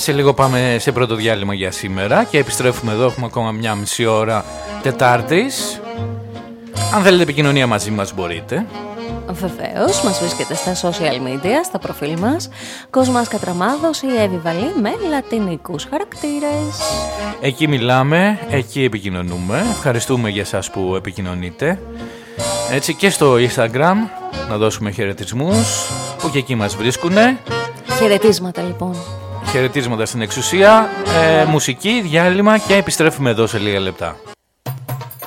Σε λίγο πάμε σε πρώτο διάλειμμα για σήμερα και επιστρέφουμε εδώ, έχουμε ακόμα μια μισή ώρα Τετάρτης. Αν θέλετε επικοινωνία μαζί μας μπορείτε. Βεβαίως, μας βρίσκεται στα social media, στα προφίλ μας Κόσμας Κατραμάδος ή Εύη Βαλή με λατινικούς χαρακτήρες. Εκεί μιλάμε, εκεί επικοινωνούμε. Ευχαριστούμε για εσάς που επικοινωνείτε. Έτσι και στο Instagram να δώσουμε χαιρετισμούς που και εκεί μας βρίσκουνε. Χαιρετίσματα λοιπόν. Χαιρετίσματα στην εξουσία, μουσική, διάλειμμα και επιστρέφουμε εδώ σε λίγα λεπτά.